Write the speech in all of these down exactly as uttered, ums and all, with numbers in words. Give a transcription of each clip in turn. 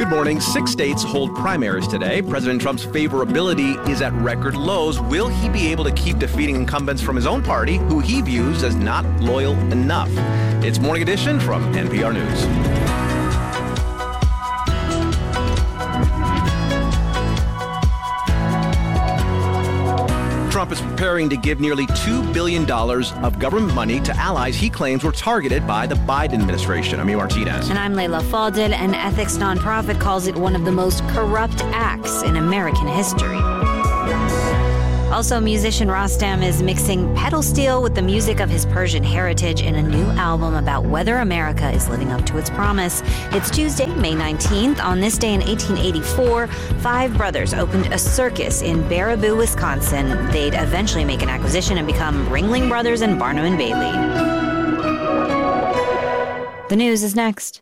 Good morning. Six states hold primaries today. President Trump's favorability is at record lows. Will he be able to keep defeating incumbents from his own party, who he views as not loyal enough? It's Morning Edition from N P R News. Trump is preparing to give nearly two billion dollars of government money to allies he claims were targeted by the Biden administration. I'm Martinez. And I'm Leila Fadel. An ethics nonprofit calls it one of the most corrupt acts in American history. Also, musician Rostam is mixing pedal steel with the music of his Persian heritage in a new album about whether America is living up to its promise. It's Tuesday, May nineteenth. On this day in eighteen eighty-four, five brothers opened a circus in Baraboo, Wisconsin. They'd eventually make an acquisition and become Ringling Brothers and Barnum and Bailey. The news is next.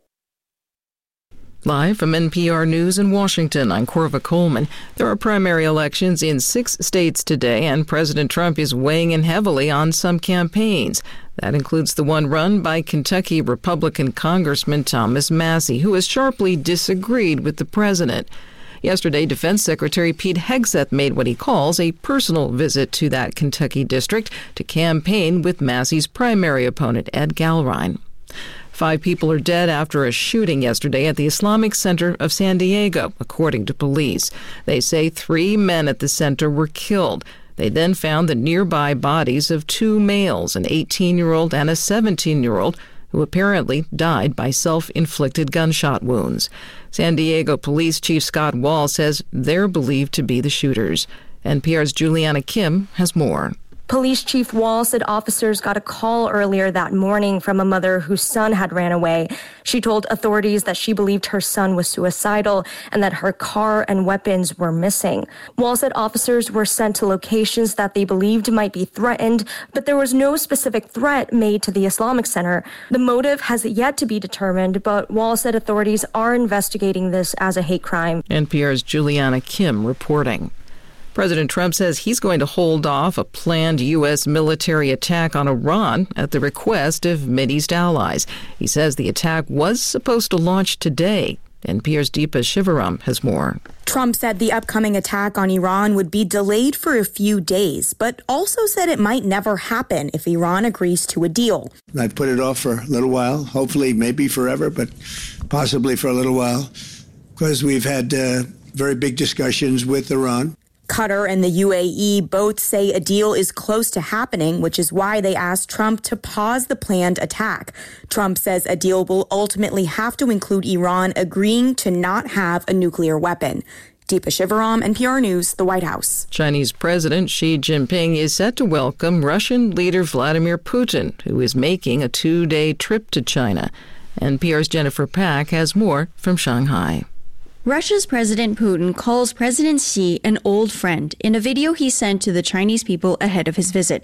Live from N P R News in Washington, I'm Corva Coleman. There are primary elections in six states today, and President Trump is weighing in heavily on some campaigns. That includes the one run by Kentucky Republican Congressman Thomas Massie, who has sharply disagreed with the president. Yesterday, Defense Secretary Pete Hegseth made what he calls a personal visit to that Kentucky district to campaign with Massie's primary opponent, Ed Galrine. Five people are dead after a shooting yesterday at the Islamic Center of San Diego, according to police. They say three men at the center were killed. They then found the nearby bodies of two males, an eighteen-year-old and a seventeen-year-old, who apparently died by self-inflicted gunshot wounds. San Diego Police Chief Scott Wall says they're believed to be the shooters. N P R's Juliana Kim has more. Police Chief Wall said officers got a call earlier that morning from a mother whose son had ran away. She told authorities that she believed her son was suicidal and that her car and weapons were missing. Wall said officers were sent to locations that they believed might be threatened, but there was no specific threat made to the Islamic Center. The motive has yet to be determined, but Wall said authorities are investigating this as a hate crime. N P R's Juliana Kim reporting. President Trump says he's going to hold off a planned U S military attack on Iran at the request of Mideast allies. He says the attack was supposed to launch today. N P R's Deepa Shivaram has more. Trump said the upcoming attack on Iran would be delayed for a few days, but also said it might never happen if Iran agrees to a deal. I've put it off for a little while, hopefully maybe forever, but possibly for a little while, because we've had uh, very big discussions with Iran. Qatar and the U A E both say a deal is close to happening, which is why they asked Trump to pause the planned attack. Trump says a deal will ultimately have to include Iran agreeing to not have a nuclear weapon. Deepa Shivaram, N P R News, the White House. Chinese President Xi Jinping is set to welcome Russian leader Vladimir Putin, who is making a two-day trip to China. N P R's Jennifer Pack has more from Shanghai. Russia's President Putin calls President Xi an old friend in a video he sent to the Chinese people ahead of his visit.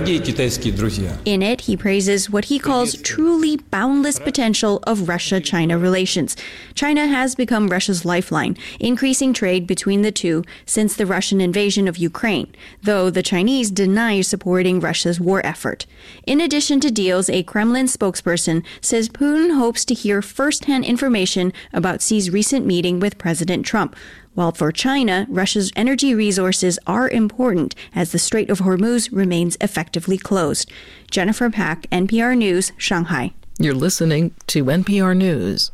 In it, he praises what he calls truly boundless potential of Russia-China relations. China has become Russia's lifeline, increasing trade between the two since the Russian invasion of Ukraine, though the Chinese deny supporting Russia's war effort. In addition to deals, a Kremlin spokesperson says Putin hopes to hear first-hand information about Xi's recent meeting with President Trump. While for China, Russia's energy resources are important as the Strait of Hormuz remains effectively closed. Jennifer Pack, N P R News, Shanghai. You're listening to N P R News.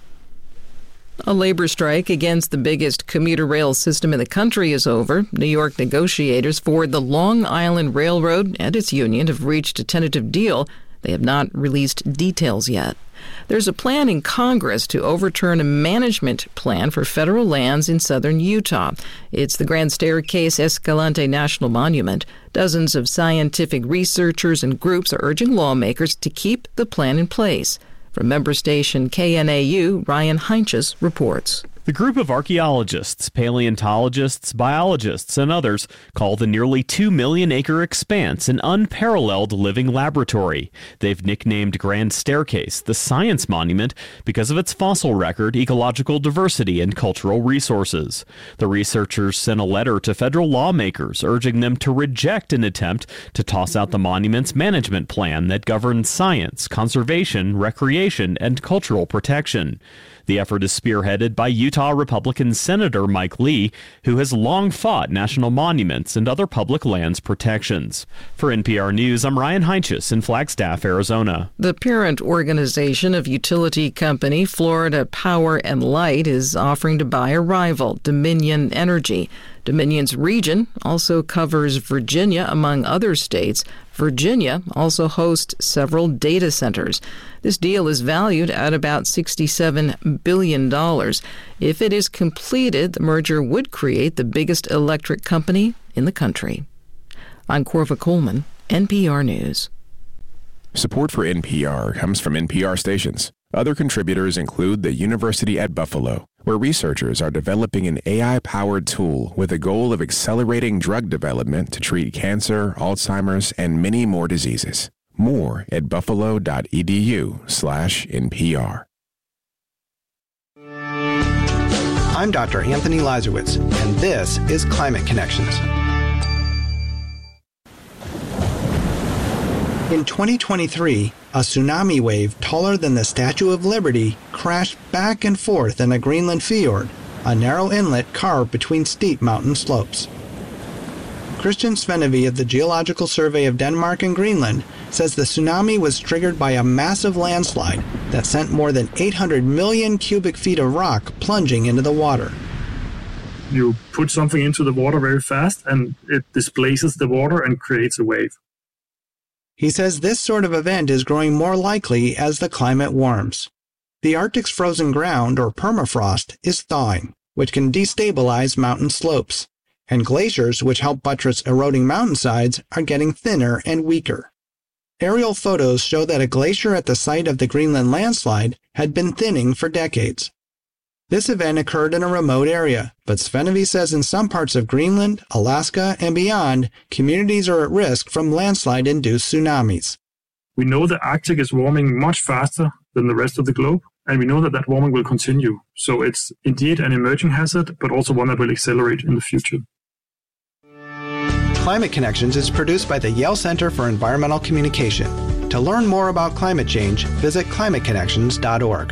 A labor strike against the biggest commuter rail system in the country is over. New York negotiators for the Long Island Railroad and its union have reached a tentative deal. They have not released details yet. There's a plan in Congress to overturn a management plan for federal lands in southern Utah. It's the Grand Staircase Escalante National Monument. Dozens of scientific researchers and groups are urging lawmakers to keep the plan in place. From member station K N A U, Ryan Heinches reports. The group of archaeologists, paleontologists, biologists, and others call the nearly two million acre expanse an unparalleled living laboratory. They've nicknamed Grand Staircase the Science Monument because of its fossil record, ecological diversity, and cultural resources. The researchers sent a letter to federal lawmakers urging them to reject an attempt to toss out the monument's management plan that governs science, conservation, recreation, and cultural protection. The effort is spearheaded by Utah Utah Republican Senator Mike Lee, who has long fought national monuments and other public lands protections. For N P R News, I'm Ryan Heinches in Flagstaff, Arizona. The parent organization of utility company Florida Power and Light is offering to buy a rival, Dominion Energy. Dominion's region also covers Virginia, among other states. Virginia also hosts several data centers. This deal is valued at about sixty-seven billion dollars. If it is completed, the merger would create the biggest electric company in the country. I'm Corva Coleman, N P R News. Support for N P R comes from N P R stations. Other contributors include the University at Buffalo, where researchers are developing an A I-powered tool with the goal of accelerating drug development to treat cancer, Alzheimer's, and many more diseases. More at buffalo.edu slash NPR. I'm Doctor Anthony Lazarowitz, and this is Climate Connections. In twenty twenty-three, a tsunami wave taller than the Statue of Liberty crashed back and forth in a Greenland fjord, a narrow inlet carved between steep mountain slopes. Christian Svenevy of the Geological Survey of Denmark and Greenland says the tsunami was triggered by a massive landslide that sent more than eight hundred million cubic feet of rock plunging into the water. You put something into the water very fast and it displaces the water and creates a wave. He says this sort of event is growing more likely as the climate warms. The Arctic's frozen ground, or permafrost, is thawing, which can destabilize mountain slopes, and glaciers, which help buttress eroding mountainsides, are getting thinner and weaker. Aerial photos show that a glacier at the site of the Greenland landslide had been thinning for decades. This event occurred in a remote area, but Svenevy says in some parts of Greenland, Alaska, and beyond, communities are at risk from landslide-induced tsunamis. We know the Arctic is warming much faster than the rest of the globe, and we know that that warming will continue. So it's indeed an emerging hazard, but also one that will accelerate in the future. Climate Connections is produced by the Yale Center for Environmental Communication. To learn more about climate change, visit climate connections dot org.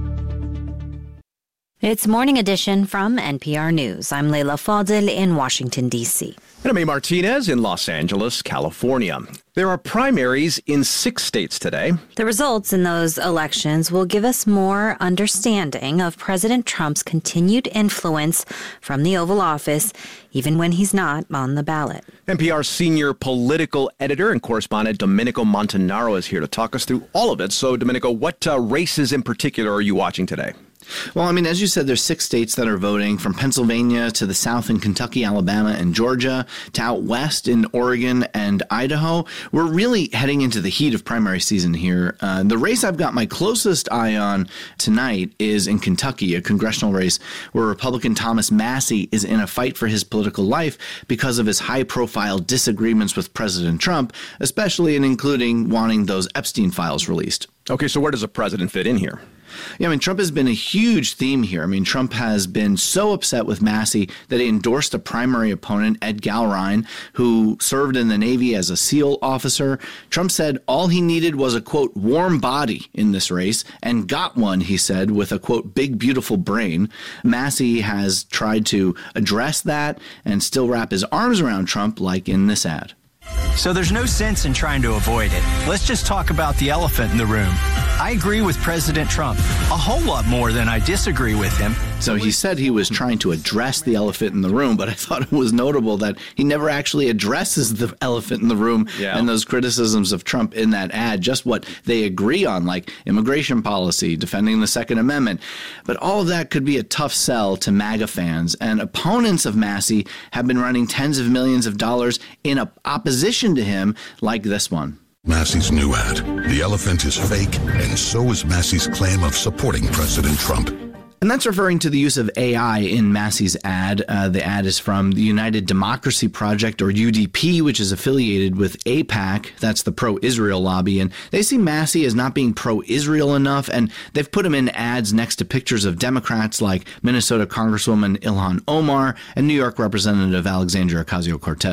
It's Morning Edition from N P R News. I'm Leila Fadel in Washington, D C. And I'm A. Martinez in Los Angeles, California. There are primaries in six states today. The results in those elections will give us more understanding of President Trump's continued influence from the Oval Office, even when he's not on the ballot. N P R senior political editor and correspondent Domenico Montanaro is here to talk us through all of it. So, Domenico, what uh, races in particular are you watching today? Well, I mean, as you said, there's six states that are voting, from Pennsylvania to the south in Kentucky, Alabama, and Georgia, to out west in Oregon and Idaho. We're really heading into the heat of primary season here. Uh, the race I've got my closest eye on tonight is in Kentucky, a congressional race where Republican Thomas Massie is in a fight for his political life because of his high-profile disagreements with President Trump, especially in including wanting those Epstein files released. Okay, so where does the president fit in here? Yeah, I mean, Trump has been a huge theme here. I mean, Trump has been so upset with Massie that he endorsed a primary opponent, Ed Gallrein, who served in the Navy as a SEAL officer. Trump said all he needed was a, quote, warm body in this race, and got one, he said, with a, quote, big, beautiful brain. Massie has tried to address that and still wrap his arms around Trump, like in this ad. So there's no sense in trying to avoid it. Let's just talk about the elephant in the room. I agree with President Trump a whole lot more than I disagree with him. So he said he was trying to address the elephant in the room, but I thought it was notable that he never actually addresses the elephant in the room yeah. and those criticisms of Trump in that ad, just what they agree on, like immigration policy, defending the Second Amendment. But all of that could be a tough sell to MAGA fans, and opponents of Massie have been running tens of millions of dollars in opposition to him, like this one. Massie's new ad. The elephant is fake, and so is Massie's claim of supporting President Trump. And that's referring to the use of A I in Massie's ad. Uh, the ad is from the United Democracy Project, or U D P, which is affiliated with AIPAC. That's the pro-Israel lobby. And they see Massie as not being pro-Israel enough, and they've put him in ads next to pictures of Democrats like Minnesota Congresswoman Ilhan Omar and New York Representative Alexandria Ocasio-Cortez.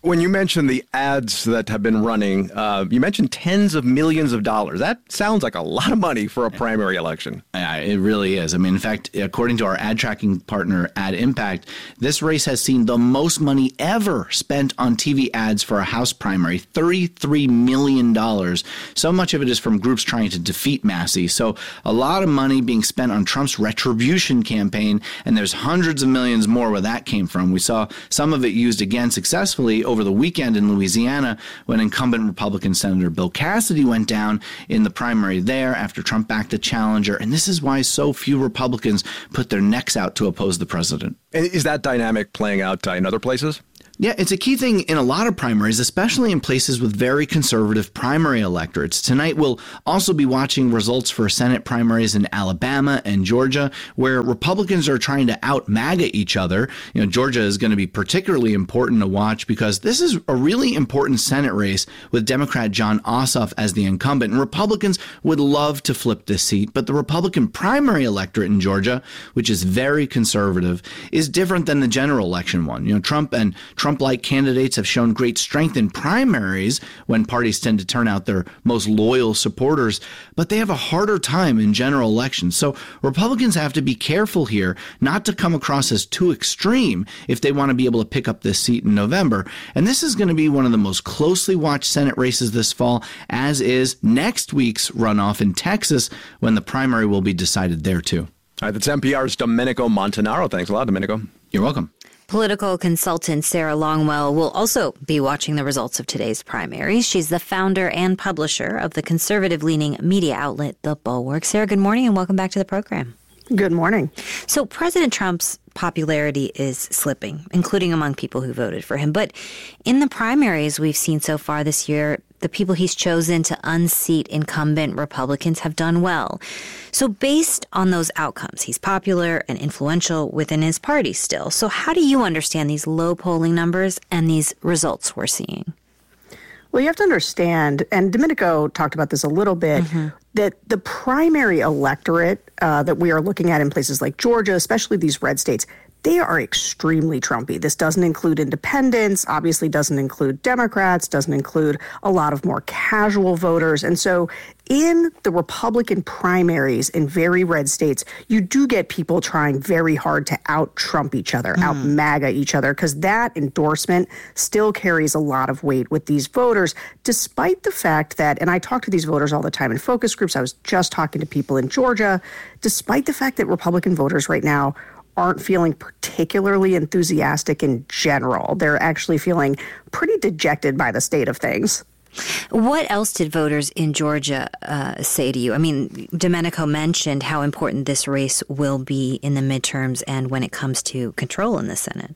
When you mentioned the ads that have been running, uh, you mentioned tens of millions of dollars. That sounds like a lot of money for a primary election. Yeah, it really is. I mean, in fact, according to our ad tracking partner, Ad Impact, this race has seen the most money ever spent on T V ads for a House primary, thirty-three million dollars. So much of it is from groups trying to defeat Massey. So a lot of money being spent on Trump's retribution campaign, and there's hundreds of millions more where that came from. We saw some of it used again successfully over the weekend in Louisiana when incumbent Republican Senator Bill Cassidy went down in the primary there after Trump backed a challenger. And this is why so few Republicans put their necks out to oppose the president. And is that dynamic playing out in other places? Yeah, it's a key thing in a lot of primaries, especially in places with very conservative primary electorates. Tonight, we'll also be watching results for Senate primaries in Alabama and Georgia, where Republicans are trying to out-MAGA each other. You know, Georgia is going to be particularly important to watch because this is a really important Senate race with Democrat Jon Ossoff as the incumbent. And Republicans would love to flip this seat, but the Republican primary electorate in Georgia, which is very conservative, is different than the general election one. You know, Trump and Trump Trump-like candidates have shown great strength in primaries when parties tend to turn out their most loyal supporters, but they have a harder time in general elections. So Republicans have to be careful here not to come across as too extreme if they want to be able to pick up this seat in November. And this is going to be one of the most closely watched Senate races this fall, as is next week's runoff in Texas when the primary will be decided there too. All right, that's N P R's Domenico Montanaro. Thanks a lot, Domenico. You're welcome. Political consultant Sarah Longwell will also be watching the results of today's primaries. She's the founder and publisher of the conservative-leaning media outlet, The Bulwark. Sarah, good morning and welcome back to the program. Good morning. So President Trump's popularity is slipping, including among people who voted for him. But in the primaries we've seen so far this year, the people he's chosen to unseat incumbent Republicans have done well. So based on those outcomes, he's popular and influential within his party still. So how do you understand these low polling numbers and these results we're seeing? Well, you have to understand, and Domenico talked about this a little bit, mm-hmm. that the primary electorate uh, that we are looking at in places like Georgia, especially these red states, they are extremely Trumpy. This doesn't include independents, obviously doesn't include Democrats, doesn't include a lot of more casual voters. And so in the Republican primaries in very red states, you do get people trying very hard to out-Trump each other, mm. out-MAGA each other, because that endorsement still carries a lot of weight with these voters, despite the fact that, and I talk to these voters all the time in focus groups, I was just talking to people in Georgia, despite the fact that Republican voters right now aren't feeling particularly enthusiastic in general. They're actually feeling pretty dejected by the state of things. What else did voters in Georgia uh, say to you? I mean, Domenico mentioned how important this race will be in the midterms and when it comes to control in the Senate.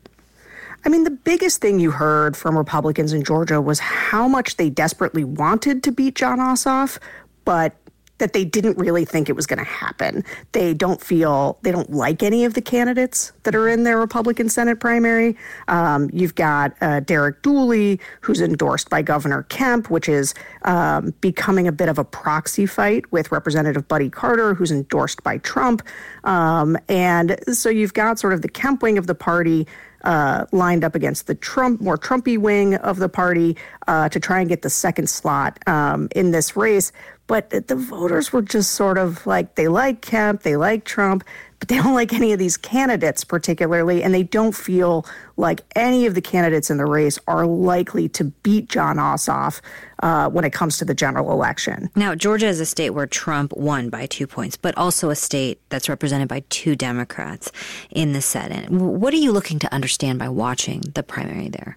I mean, the biggest thing you heard from Republicans in Georgia was how much they desperately wanted to beat Jon Ossoff, but that they didn't really think it was going to happen. They don't feel, they don't like any of the candidates that are in their Republican Senate primary. Um, you've got uh, Derek Dooley, who's endorsed by Governor Kemp, which is um, becoming a bit of a proxy fight with Representative Buddy Carter, who's endorsed by Trump. Um, and so you've got sort of the Kemp wing of the party Uh, lined up against the Trump, more Trumpy wing of the party uh, to try and get the second slot um, in this race. But the voters were just sort of like, they like Kemp, they like Trump, but they don't like any of these candidates particularly, and they don't feel like any of the candidates in the race are likely to beat Jon Ossoff uh, when it comes to the general election. Now, Georgia is a state where Trump won by two points, but also a state that's represented by two Democrats in the Senate. What are you looking to understand by watching the primary there?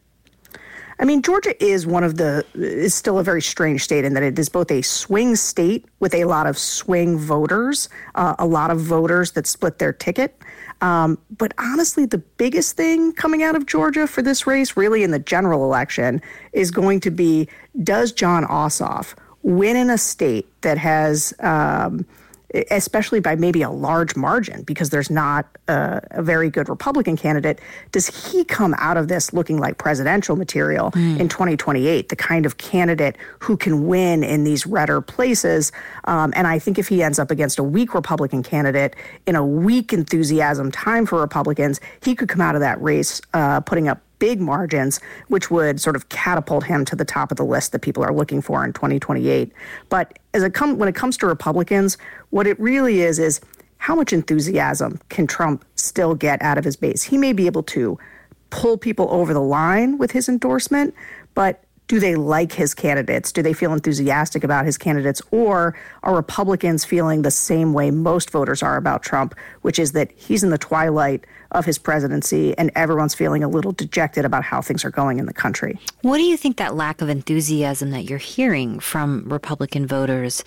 I mean, Georgia is one of the, is still a very strange state in that it is both a swing state with a lot of swing voters, uh, a lot of voters that split their ticket. Um, but honestly, the biggest thing coming out of Georgia for this race, really in the general election, is going to be, does Jon Ossoff win in a state that has, um, especially by maybe a large margin, because there's not a, a very good Republican candidate, does he come out of this looking like presidential material mm. in twenty twenty-eight, the kind of candidate who can win in these redder places? Um, and I think if he ends up against a weak Republican candidate in a weak enthusiasm time for Republicans, he could come out of that race uh, putting up big margins, which would sort of catapult him to the top of the list that people are looking for in twenty twenty-eight. But as it com- when it comes to Republicans, what it really is is how much enthusiasm can Trump still get out of his base? He may be able to pull people over the line with his endorsement, but do they like his candidates? Do they feel enthusiastic about his candidates? Or are Republicans feeling the same way most voters are about Trump, which is that he's in the twilight of his presidency and everyone's feeling a little dejected about how things are going in the country? What do you think that lack of enthusiasm that you're hearing from Republican voters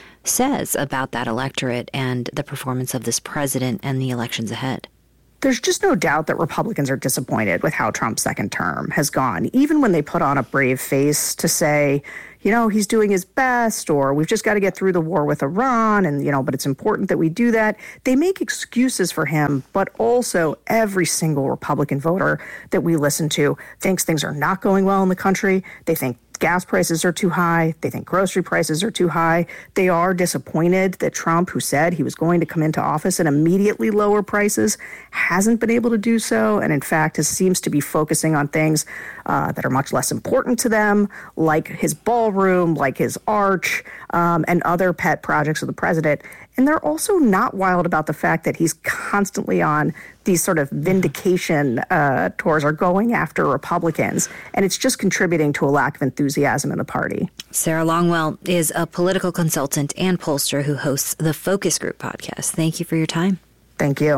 says about that electorate and the performance of this president and the elections ahead? There's just no doubt that Republicans are disappointed with how Trump's second term has gone, even when they put on a brave face to say, you know, he's doing his best, or we've just got to get through the war with Iran, and, you know, but it's important that we do that. They make excuses for him, but also every single Republican voter that we listen to thinks things are not going well in the country. They think gas prices are too high. They think grocery prices are too high. They are disappointed that Trump, who said he was going to come into office and immediately lower prices, hasn't been able to do so. And in fact, is, seems to be focusing on things uh, that are much less important to them, like his ballroom, like his arch, um, and other pet projects of the president. And they're also not wild about the fact that he's constantly on these sort of vindication uh, tours, or going after Republicans. And it's just contributing to a lack of enthusiasm in the party. Sarah Longwell is a political consultant and pollster who hosts the Focus Group podcast. Thank you for your time. Thank you.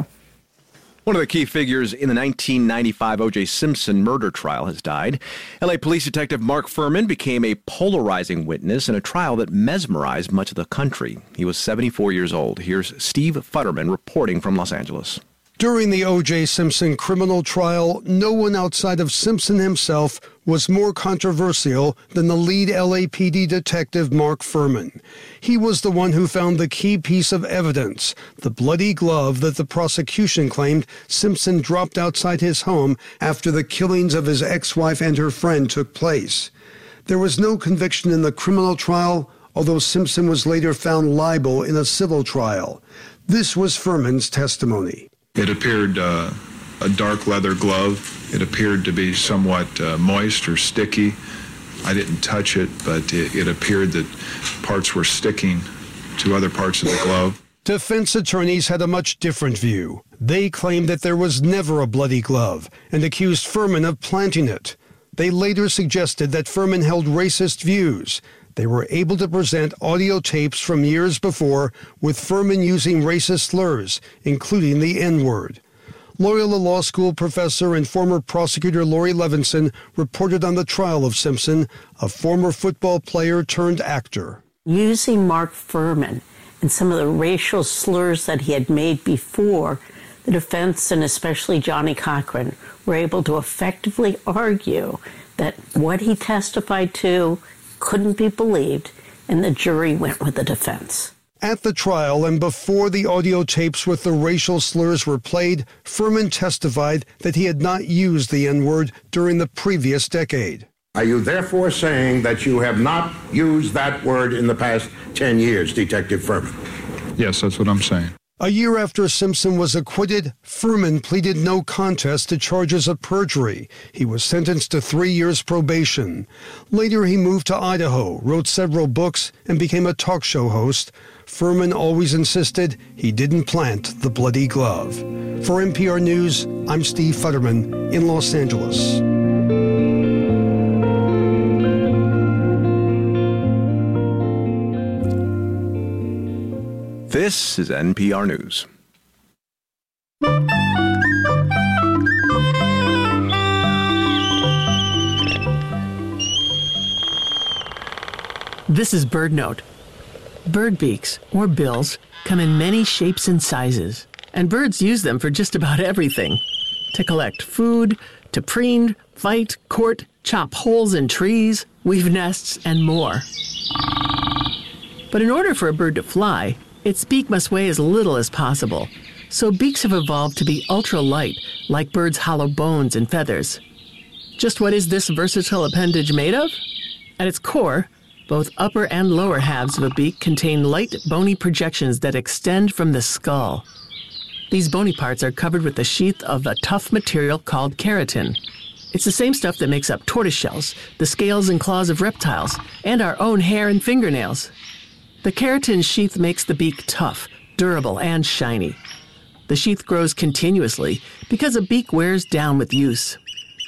One of the key figures in the nineteen ninety-five O J. Simpson murder trial has died. L A police detective Mark Fuhrman became a polarizing witness in a trial that mesmerized much of the country. He was seventy-four years old. Here's Steve Futterman reporting from Los Angeles. During the O J. Simpson criminal trial, no one outside of Simpson himself was more controversial than the lead L A P D detective Mark Fuhrman. He was the one who found the key piece of evidence, the bloody glove that the prosecution claimed Simpson dropped outside his home after the killings of his ex-wife and her friend took place. There was no conviction in the criminal trial, although Simpson was later found liable in a civil trial. This was Fuhrman's testimony. It appeared uh, a dark leather glove. It appeared to be somewhat uh, moist or sticky. I didn't touch it, but it, it appeared that parts were sticking to other parts of the glove. Defense attorneys had a much different view. They claimed that there was never a bloody glove and accused Fuhrman of planting it. They later suggested that Fuhrman held racist views. They were able to present audio tapes from years before with Fuhrman using racist slurs, including the N-word. Loyola Law School professor and former prosecutor Laurie Levinson reported on the trial of Simpson, a former football player turned actor. Using Mark Fuhrman and some of the racial slurs that he had made before, the defense and especially Johnny Cochran were able to effectively argue that what he testified to couldn't be believed, and the jury went with the defense. At the trial and before the audio tapes with the racial slurs were played, Fuhrman testified that he had not used the N-word during the previous decade. Are you therefore saying that you have not used that word in the past ten years, Detective Fuhrman? Yes, that's what I'm saying. A year after Simpson was acquitted, Fuhrman pleaded no contest to charges of perjury. He was sentenced to three years probation. Later, he moved to Idaho, wrote several books, and became a talk show host. Fuhrman always insisted he didn't plant the bloody glove. For N P R News, I'm Steve Futterman in Los Angeles. This is N P R News. This is BirdNote. Bird beaks, or bills, come in many shapes and sizes, and birds use them for just about everything. To collect food, to preen, fight, court, chop holes in trees, weave nests, and more. But in order for a bird to fly, its beak must weigh as little as possible, so beaks have evolved to be ultra-light, like birds' hollow bones and feathers. Just what is this versatile appendage made of? At its core, both upper and lower halves of a beak contain light, bony projections that extend from the skull. These bony parts are covered with a sheath of a tough material called keratin. It's the same stuff that makes up tortoise shells, the scales and claws of reptiles, and our own hair and fingernails. The keratin sheath makes the beak tough, durable, and shiny. The sheath grows continuously because a beak wears down with use.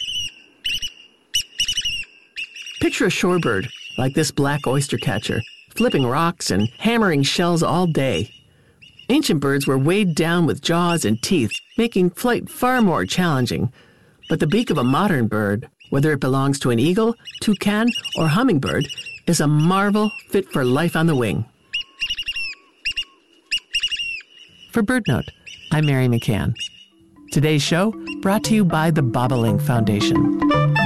Picture a shorebird, like this black oyster catcher, flipping rocks and hammering shells all day. Ancient birds were weighed down with jaws and teeth, making flight far more challenging. But the beak of a modern bird, whether it belongs to an eagle, toucan, or hummingbird, is a marvel fit for life on the wing. For BirdNote, I'm Mary McCann. Today's show brought to you by the Bobolink Foundation.